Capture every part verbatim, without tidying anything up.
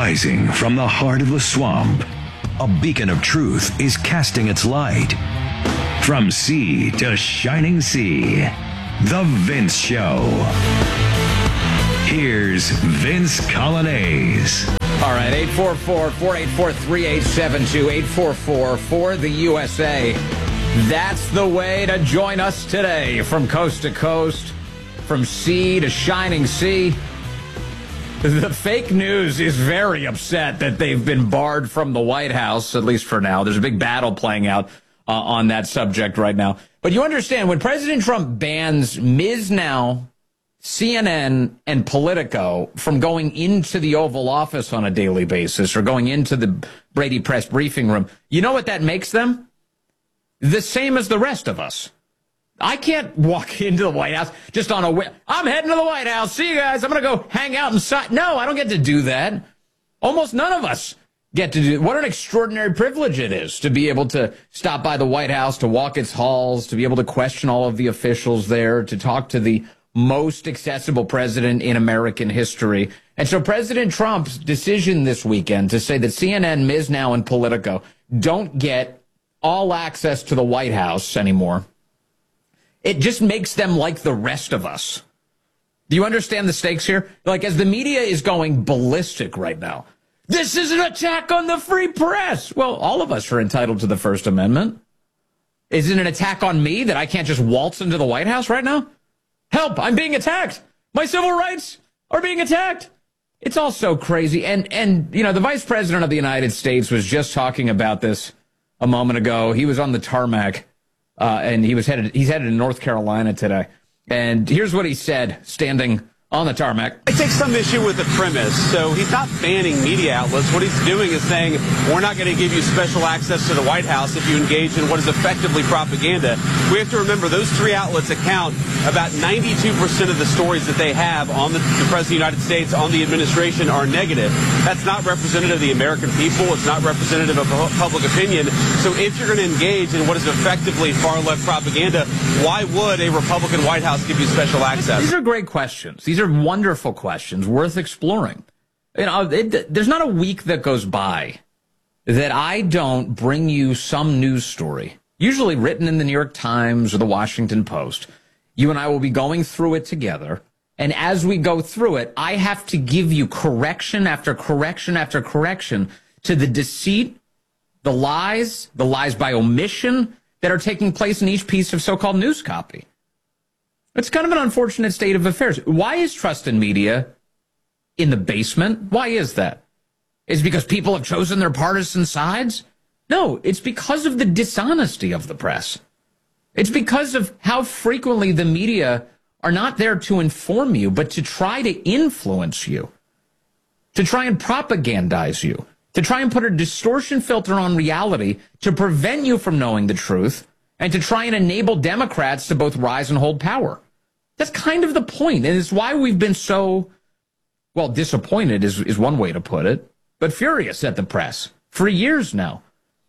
Rising from the heart of the swamp, a beacon of truth is casting its light. From sea to shining sea, The Vince Show. Here's Vince Coglianese. All right, eight four four, four eight four, three eight seven two, eight four four, for the U S A. That's the way to join us today, from coast to coast, from sea to shining sea. The fake news is very upset that they've been barred from the White House, at least for now. There's a big battle playing out uh, on that subject right now. But you understand, when President Trump bans Miz Now, C N N, and Politico from going into the Oval Office on a daily basis or going into the Brady press briefing room, you know what that makes them? The same as the rest of us. I can't walk into the White House just on a whim. I'm heading to the White House. See you guys. I'm going to go hang out inside. No, I don't get to do that. Almost none of us get to do. What an extraordinary privilege it is to be able to stop by the White House, to walk its halls, to be able to question all of the officials there, to talk to the most accessible president in American history. And so President Trump's decision this weekend to say that C N N, Miz Now, and Politico don't get all access to the White House anymore, it just makes them like the rest of us. Do you understand the stakes here? Like, as the media is going ballistic right now, this is an attack on the free press. Well, all of us are entitled to the First Amendment. Is it an attack on me that I can't just waltz into the White House right now? Help, I'm being attacked. My civil rights are being attacked. It's all so crazy. And, and you know, the Vice President of the United States was just talking about this a moment ago. He was on the tarmac. Uh, and he was headed, he's headed to North Carolina today. And here's what he said, standing on the tarmac. I take some issue with the premise. So he's not banning media outlets. What he's doing is saying, we're not going to give you special access to the White House if you engage in what is effectively propaganda. We have to remember those three outlets account about ninety-two percent of the stories that they have on the, the President of the United States, on the administration, are negative. That's not representative of the American people. It's not representative of public opinion. So if you're going to engage in what is effectively far-left propaganda, why would a Republican White House give you special access? These are great questions. These are wonderful questions worth exploring. You know, it, there's not a week that goes by that I don't bring you some news story, usually written in the New York Times or the Washington Post. You and I will be going through it together. And as we go through it, I have to give you correction after correction after correction to the deceit, the lies, the lies by omission that are taking place in each piece of so-called news copy. It's kind of an unfortunate state of affairs. Why is trust in media in the basement? Why is that? Is it because people have chosen their partisan sides? No, it's because of the dishonesty of the press. It's because of how frequently the media are not there to inform you, but to try to influence you, to try and propagandize you, to try and put a distortion filter on reality to prevent you from knowing the truth, and to try and enable Democrats to both rise and hold power. That's kind of the point, and it's why we've been so, well, disappointed is, is one way to put it, but furious at the press for years now.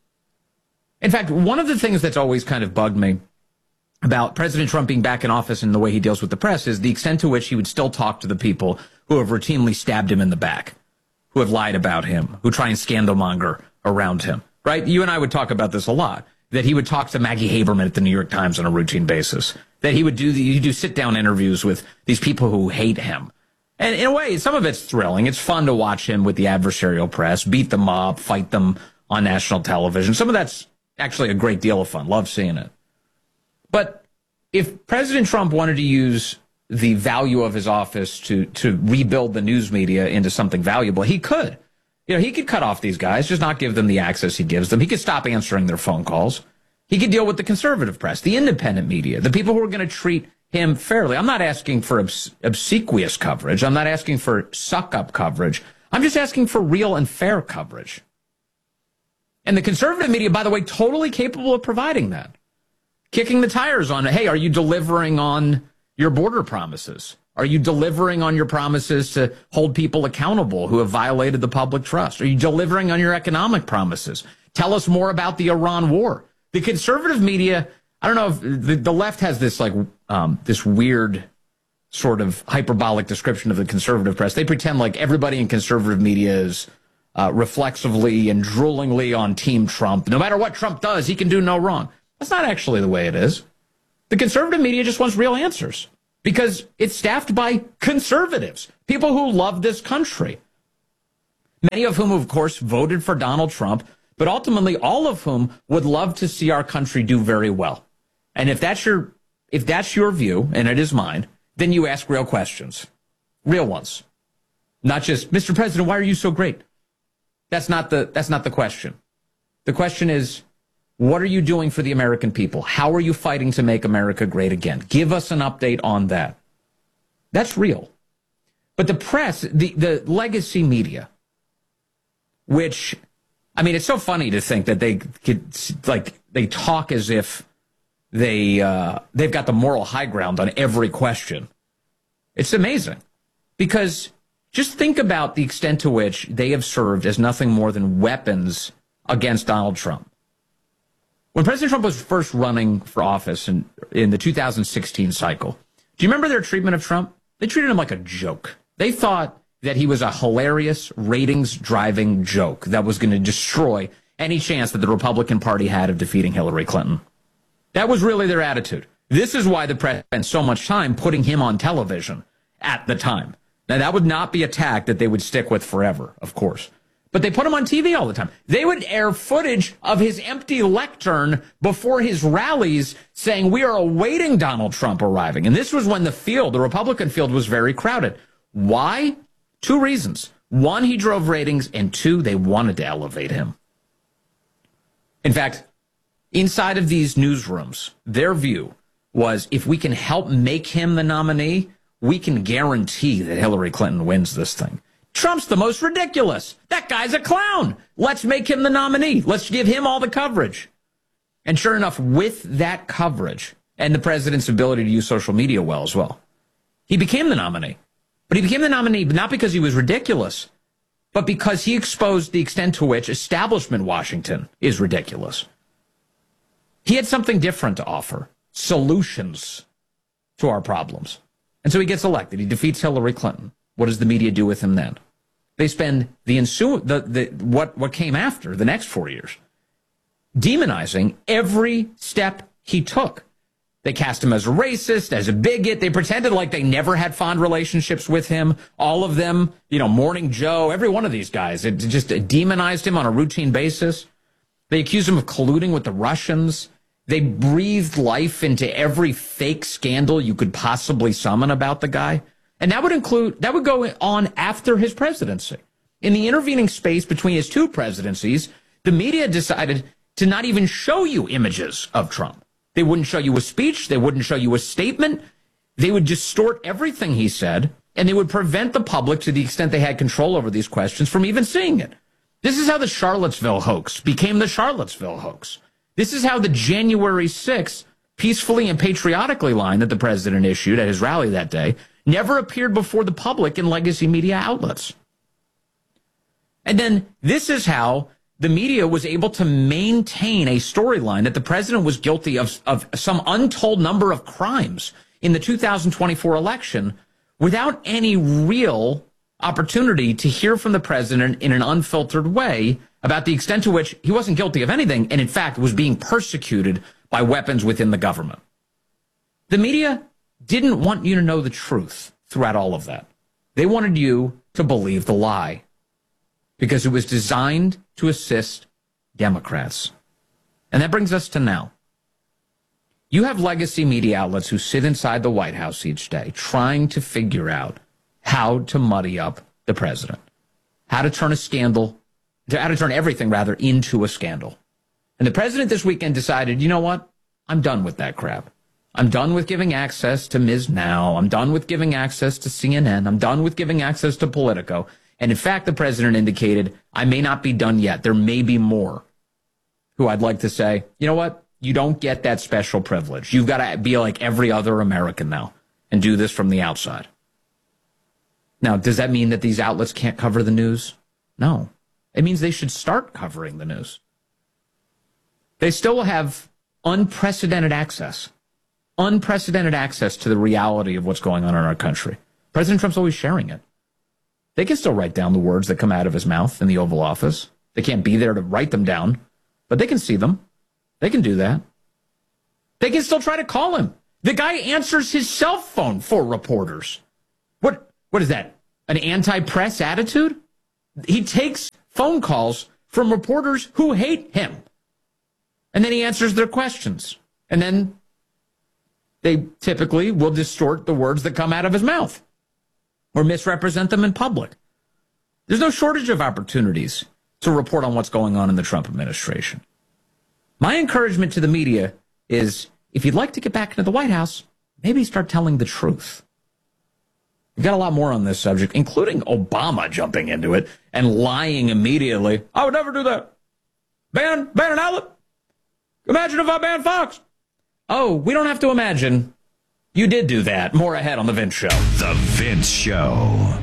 In fact, one of the things that's always kind of bugged me about President Trump being back in office and the way he deals with the press is the extent to which he would still talk to the people who have routinely stabbed him in the back, who have lied about him, who try and scandalmonger around him, right? You and I would talk about this a lot. That he would talk to Maggie Haberman at the New York Times on a routine basis. That he would do the, do sit-down interviews with these people who hate him. And in a way, some of it's thrilling. It's fun to watch him with the adversarial press, beat them up, fight them on national television. Some of that's actually a great deal of fun. Love seeing it. But if President Trump wanted to use the value of his office to, to rebuild the news media into something valuable, he could. You know, he could cut off these guys, just not give them the access he gives them. He could stop answering their phone calls. He could deal with the conservative press, the independent media, the people who are going to treat him fairly. I'm not asking for obs- obsequious coverage. I'm not asking for suck-up coverage. I'm just asking for real and fair coverage. And the conservative media, by the way, totally capable of providing that. Kicking the tires on, hey, are you delivering on your border promises? Are you delivering on your promises to hold people accountable who have violated the public trust? Are you delivering on your economic promises? Tell us more about the Iran war. The conservative media, I don't know if the, the left has this like um, this weird sort of hyperbolic description of the conservative press. They pretend like everybody in conservative media is uh, reflexively and droolingly on Team Trump. No matter what Trump does, he can do no wrong. That's not actually the way it is. The conservative media just wants real answers because it's staffed by conservatives, people who love this country, many of whom, of course, voted for Donald Trump, but ultimately all of whom would love to see our country do very well. And if that's your if that's your view, and it is mine, then you ask real questions, real ones, not just, Mister President, why are you so great? That's not the that's not the question. The question is, what are you doing for the American people? How are you fighting to make America great again? Give us an update on that. That's real. But the press, the, the legacy media, which, I mean, it's so funny to think that they could, like, they talk as if they, uh, they've got the moral high ground on every question. It's amazing. Because just think about the extent to which they have served as nothing more than weapons against Donald Trump. When President Trump was first running for office in, in the two thousand sixteen cycle, do you remember their treatment of Trump? They treated him like a joke. They thought that he was a hilarious ratings-driving joke that was going to destroy any chance that the Republican Party had of defeating Hillary Clinton. That was really their attitude. This is why the press spent so much time putting him on television at the time. Now, that would not be a tack that they would stick with forever, of course. But they put him on T V all the time. They would air footage of his empty lectern before his rallies saying, we are awaiting Donald Trump arriving. And this was when the field, the Republican field, was very crowded. Why? Two reasons. One, he drove ratings, and two, they wanted to elevate him. In fact, inside of these newsrooms, their view was if we can help make him the nominee, we can guarantee that Hillary Clinton wins this thing. Trump's the most ridiculous. That guy's a clown. Let's make him the nominee. Let's give him all the coverage. And sure enough, with that coverage and the president's ability to use social media well as well, he became the nominee. But he became the nominee not because he was ridiculous, but because he exposed the extent to which establishment Washington is ridiculous. He had something different to offer, solutions to our problems. And so he gets elected. He defeats Hillary Clinton. What does the media do with him then? They spend the ensuing, the, the, what, what came after the next four years, demonizing every step he took. They cast him as a racist, as a bigot. They pretended like they never had fond relationships with him. All of them, you know, Morning Joe, every one of these guys, it just demonized him on a routine basis. They accused him of colluding with the Russians. They breathed life into every fake scandal you could possibly summon about the guy. And that would include, that would go on after his presidency. In the intervening space between his two presidencies, the media decided to not even show you images of Trump. They wouldn't show you a speech. They wouldn't show you a statement. They would distort everything he said, and they would prevent the public, to the extent they had control over these questions, from even seeing it. This is how the Charlottesville hoax became the Charlottesville hoax. This is how the January sixth peacefully and patriotically line that the president issued at his rally that day never appeared before the public in legacy media outlets. And then this is how the media was able to maintain a storyline that the president was guilty of, of some untold number of crimes in the two thousand twenty-four election without any real opportunity to hear from the president in an unfiltered way about the extent to which he wasn't guilty of anything and, in fact, was being persecuted by weapons within the government. The media didn't want you to know the truth throughout all of that. They wanted you to believe the lie because it was designed to assist Democrats. And that brings us to now. You have legacy media outlets who sit inside the White House each day trying to figure out how to muddy up the president, how to turn a scandal, how to turn everything, rather, into a scandal. And the president this weekend decided, you know what? I'm done with that crap. I'm done with giving access to Miz Now. I'm done with giving access to C N N. I'm done with giving access to Politico. And in fact, the president indicated, I may not be done yet. There may be more who I'd like to say, you know what? You don't get that special privilege. You've got to be like every other American now and do this from the outside. Now, does that mean that these outlets can't cover the news? No. It means they should start covering the news. They still have unprecedented access. Unprecedented access to the reality of what's going on in our country. President Trump's always sharing it. They can still write down the words that come out of his mouth in the Oval Office. They can't be there to write them down, but they can see them. They can do that. They can still try to call him. The guy answers his cell phone for reporters. What? What is that? An anti-press attitude? He takes phone calls from reporters who hate him. And then he answers their questions. And then they typically will distort the words that come out of his mouth or misrepresent them in public. There's no shortage of opportunities to report on what's going on in the Trump administration. My encouragement to the media is, if you'd like to get back into the White House, maybe start telling the truth. We've got a lot more on this subject, including Obama jumping into it and lying immediately. I would never do that. Ban, ban an outlet. Imagine if I banned Fox. Oh, we don't have to imagine. You did do that. More ahead on The Vince Show. The Vince Show.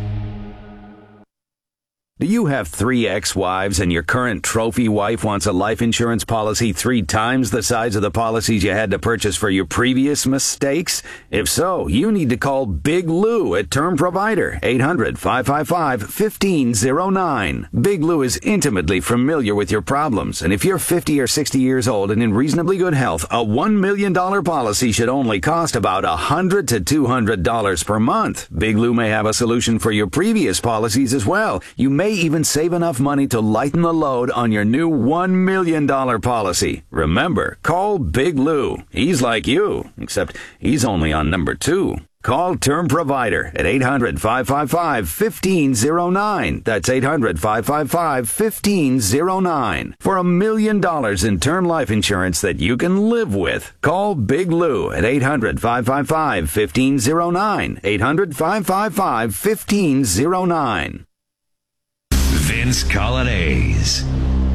Do you have three ex-wives and your current trophy wife wants a life insurance policy three times the size of the policies you had to purchase for your previous mistakes? If so, you need to call Big Lou at Term Provider, eight hundred, five five five, one five zero nine. Big Lou is intimately familiar with your problems, and if you're fifty or sixty years old and in reasonably good health, a one million dollars policy should only cost about one hundred to two hundred dollars per month. Big Lou may have a solution for your previous policies as well. You may even save enough money to lighten the load on your new one million dollars policy. Remember, call Big Lou. He's like you, except he's only on number two. Call Term Provider at eight hundred, five five five, one five zero nine. That's eight hundred, five five five, one five zero nine. For a million dollars in term life insurance that you can live with. Call Big Lou at eight hundred, five five five, one five zero nine. eight hundred, five five five, one five zero nine. Vince Coglianese.